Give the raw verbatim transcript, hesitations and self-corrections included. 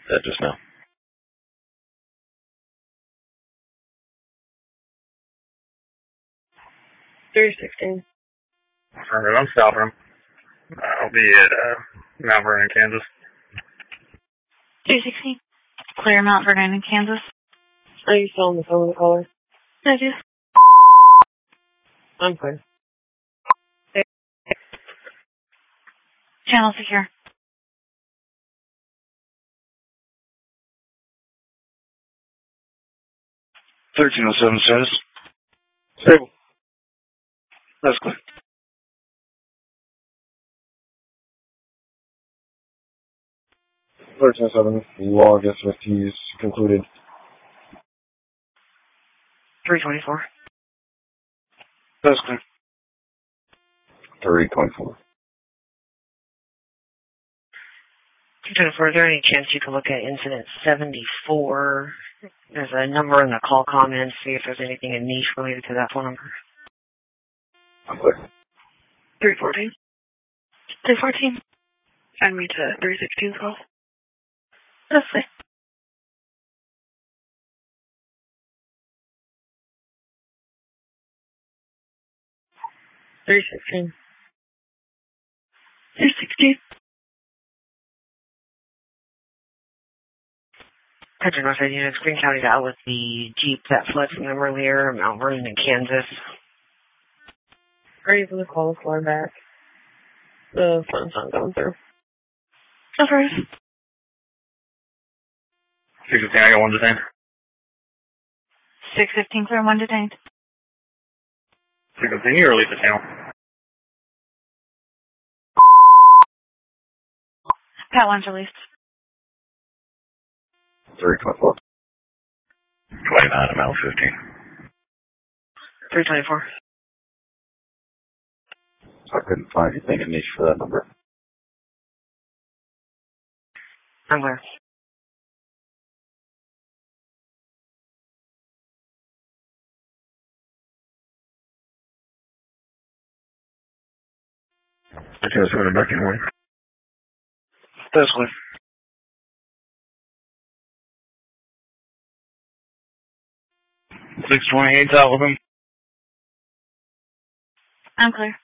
That just now. three sixteen. Affirmative, I'm stopping him. I'll be at uh, Mount Vernon, Kansas. three sixteen. Clear Mount Vernon in Kansas. Are you still on the phone with the caller? I do. I'm clear. Channel secure. thirteen oh seven status. Stable. That's clear. thirteen oh seven, log S F Ts concluded. three twenty-four. That's clear. three twenty-four. Jennifer, is there any chance you can look at incident seventy-four? There's a number in the call comments, see if there's anything in niche related to that phone number. I'm clear. three fourteen. three fourteen. Send me to three sixteen call. That's clear. three sixteen. three sixteen. Country North Unit, Green County out with the Jeep that fled from them earlier, Mount Vernon in Kansas. Ready for the call to fly back. The phone's not going through. Over. six fifteen, I got one detained. six fifteen, clear, one detained. six fifteen, you release the channel. Pat one's released. three twenty-four. twenty-nine to Mount fifteen. three twenty-four. I couldn't find anything in niche for that number. I'm clear. I think it's running back in one. That's clear. six twenty-eight's out with him. I'm clear.